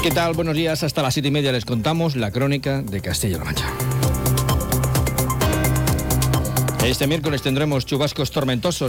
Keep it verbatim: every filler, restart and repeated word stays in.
¿Qué tal? Buenos días. Hasta las siete y media les contamos la crónica de Castilla-La Mancha. Este miércoles tendremos chubascos tormentosos